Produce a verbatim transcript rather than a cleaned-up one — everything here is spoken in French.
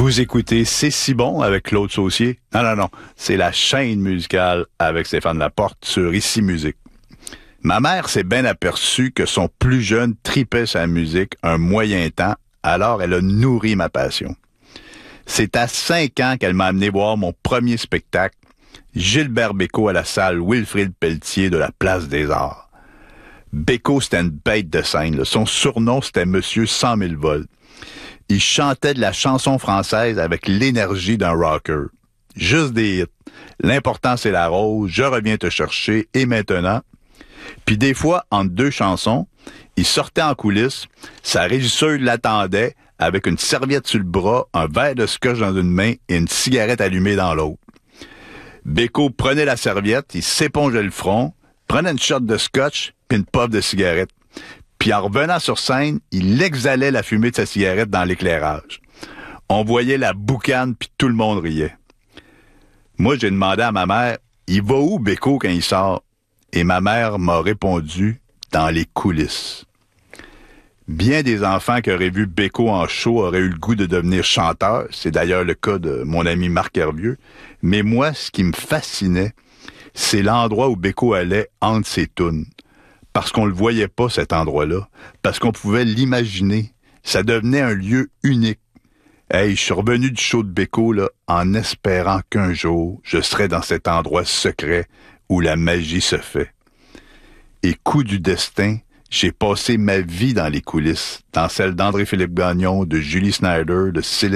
Vous écoutez C'est si bon avec Claude Saucier. Non, non, non. C'est la chaîne musicale avec Stéphane Laporte sur Ici Musique. Ma mère s'est bien aperçue que son plus jeune tripait sa musique un moyen temps, alors elle a nourri ma passion. C'est à cinq ans qu'elle m'a amené voir mon premier spectacle, Gilbert Bécaud à la salle Wilfrid Pelletier de la Place des Arts. Bécaud, c'était une bête de scène. Là. Son surnom, c'était Monsieur cent mille volts. Il chantait de la chanson française avec l'énergie d'un rocker. Juste des hits. L'important, c'est la rose, je reviens te chercher, et maintenant. Puis des fois, entre deux chansons, il sortait en coulisses, sa régisseuse l'attendait avec une serviette sur le bras, un verre de scotch dans une main et une cigarette allumée dans l'autre. Bécaud prenait la serviette, il s'épongeait le front, prenait une shot de scotch puis une puff de cigarette. Puis en revenant sur scène, il exhalait la fumée de sa cigarette dans l'éclairage. On voyait la boucane puis tout le monde riait. Moi, j'ai demandé à ma mère, il va où Bécaud quand il sort? Et ma mère m'a répondu, dans les coulisses. Bien des enfants qui auraient vu Bécaud en show auraient eu le goût de devenir chanteur. C'est d'ailleurs le cas de mon ami Marc Hervieux. Mais moi, ce qui me fascinait, c'est l'endroit où Bécaud allait entre ses tunes. Parce qu'on le voyait pas, cet endroit-là. Parce qu'on pouvait l'imaginer. Ça devenait un lieu unique. Hey, je suis revenu du show de Bécaud, là, en espérant qu'un jour, je serais dans cet endroit secret où la magie se fait. Et coup du destin, j'ai passé ma vie dans les coulisses, dans celle d'André-Philippe Gagnon, de Julie Snyder, de Céline